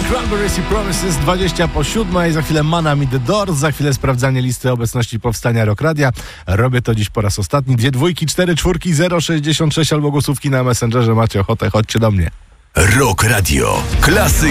Cranberries i Promises, 6:20. Za chwilę Man I'm the Doors, za chwilę sprawdzanie listy obecności powstania Rock Radia. Robię to dziś po raz ostatni. 2 dwójki, 4 czwórki, 066 albo głosówki na Messengerze. Macie ochotę, chodźcie do mnie. Rock Radio. Klasy